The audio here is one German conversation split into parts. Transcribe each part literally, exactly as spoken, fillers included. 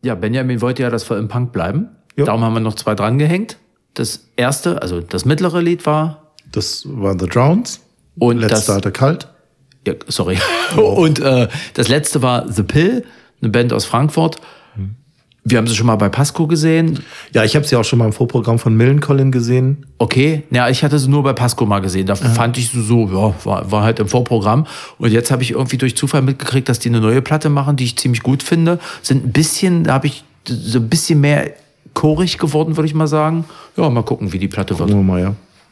Ja, Benjamin wollte ja, dass wir im Punk bleiben. Ja. Darum haben wir noch zwei dran gehängt. Das erste, also das mittlere Lied war... Das war The Drowns. Und Let's das, Start a Cult. Ja, sorry. Und äh, das letzte war The Pill, eine Band aus Frankfurt. Wir haben sie schon mal bei Pasco gesehen. Ja, ich habe sie auch schon mal im Vorprogramm von Millencolin gesehen. Okay, ja, ich hatte sie nur bei Pasco mal gesehen. Da ja. fand ich sie so, ja, war, war halt im Vorprogramm. Und jetzt habe ich irgendwie durch Zufall mitgekriegt, dass die eine neue Platte machen, die ich ziemlich gut finde. Sind ein bisschen, da habe ich so ein bisschen mehr chorig geworden, würde ich mal sagen. Ja, mal gucken, wie die Platte Gucken wird. wir mal, ja.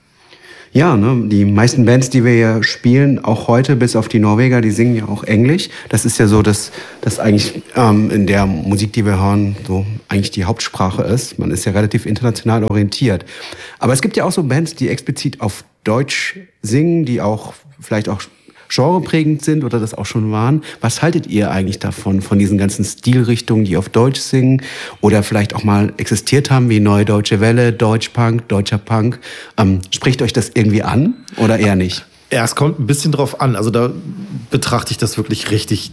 Ja, ne, die meisten Bands, die wir hier spielen, auch heute, bis auf die Norweger, die singen ja auch Englisch. Das ist ja so, dass das eigentlich ähm, in der Musik, die wir hören, so eigentlich die Hauptsprache ist. Man ist ja relativ international orientiert. Aber es gibt ja auch so Bands, die explizit auf Deutsch singen, die auch vielleicht auch genreprägend sind oder das auch schon waren. Was haltet ihr eigentlich davon, von diesen ganzen Stilrichtungen, die auf Deutsch singen oder vielleicht auch mal existiert haben, wie Neue Deutsche Welle, Deutschpunk, Deutscher Punk? Ähm, spricht euch das irgendwie an oder eher nicht? Ja, es kommt ein bisschen drauf an. Also da betrachte ich das wirklich richtig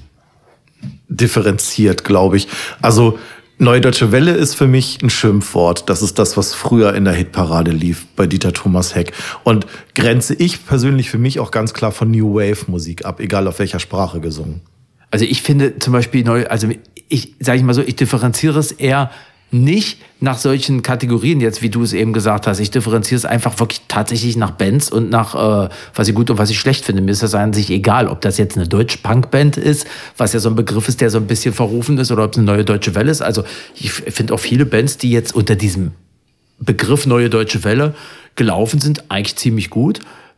differenziert, glaube ich. Also Neue Deutsche Welle ist für mich ein Schimpfwort. Das ist das, was früher in der Hitparade lief bei Dieter Thomas Heck. Und grenze ich persönlich für mich auch ganz klar von New Wave Musik ab, egal auf welcher Sprache gesungen. Also ich finde zum Beispiel neu, also ich sage ich mal so, ich differenziere es eher nicht nach solchen Kategorien jetzt, wie du es eben gesagt hast. Ich differenziere es einfach wirklich tatsächlich nach Bands und nach, äh, was ich gut und was ich schlecht finde. Mir ist das an sich egal, ob das jetzt eine Deutsch-Punk-Band ist, was ja so ein Begriff ist, der so ein bisschen verrufen ist, oder ob es eine Neue Deutsche Welle ist. Also ich finde auch viele Bands, die jetzt unter diesem Begriff Neue Deutsche Welle gelaufen sind, eigentlich ziemlich gut.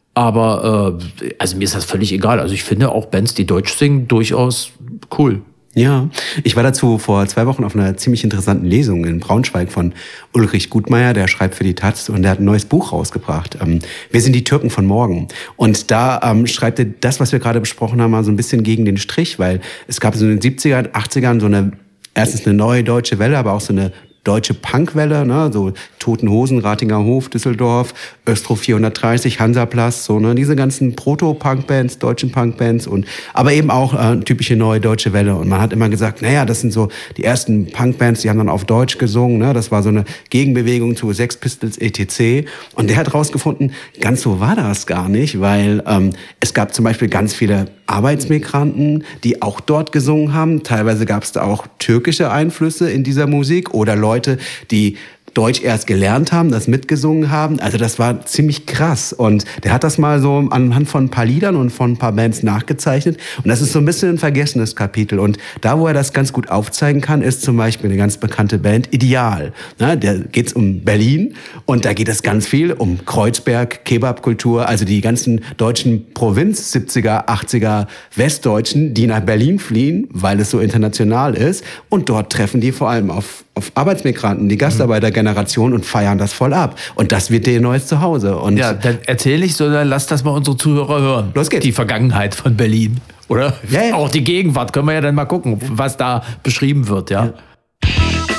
Aber äh, also mir ist das völlig egal. Also ich finde auch Bands, die Deutsch singen, durchaus cool. Ja, ich war dazu vor zwei Wochen auf einer ziemlich interessanten Lesung in Braunschweig von Ulrich Gutmeier, der schreibt für die Taz und der hat ein neues Buch rausgebracht. Ähm, Wir sind die Türken von morgen. Und da ähm, schreibt er das, was wir gerade besprochen haben, mal so ein bisschen gegen den Strich, weil es gab so in den siebzigern, achtzigern so eine, erstens eine neue deutsche Welle, aber auch so eine deutsche Punkwelle, ne, so Toten Hosen, Ratinger Hof, Düsseldorf, Östro vierhundertdreißig, Hansaplatz, so, ne, diese ganzen Proto-Punk-Bands, deutschen Punk-Bands und, aber eben auch äh, typische neue deutsche Welle. Und man hat immer gesagt, naja, das sind so die ersten Punk-Bands, die haben dann auf Deutsch gesungen, ne, das war so eine Gegenbewegung zu Sex Pistols et cetera. Und der hat rausgefunden, ganz so war das gar nicht, weil ähm, es gab zum Beispiel ganz viele Arbeitsmigranten, die auch dort gesungen haben. Teilweise gab es da auch türkische Einflüsse in dieser Musik oder Leute, die Deutsch erst gelernt haben, das mitgesungen haben. Also das war ziemlich krass. Und der hat das mal so anhand von ein paar Liedern und von ein paar Bands nachgezeichnet. Und das ist so ein bisschen ein vergessenes Kapitel. Und da, wo er das ganz gut aufzeigen kann, ist zum Beispiel eine ganz bekannte Band, Ideal. Na, da geht's um Berlin und da geht es ganz viel um Kreuzberg, Kebabkultur, also die ganzen deutschen Provinz siebziger, achtziger Westdeutschen, die nach Berlin fliehen, weil es so international ist. Und dort treffen die vor allem auf auf Arbeitsmigranten, die Gastarbeitergeneration und feiern das voll ab. Und das wird ihr neues Zuhause. Und ja, dann erzähle ich, sondern lass das mal unsere Zuhörer hören. Los geht's. Die Vergangenheit von Berlin. Oder ja, ja. Auch die Gegenwart. Können wir ja dann mal gucken, was da beschrieben wird, ja. ja.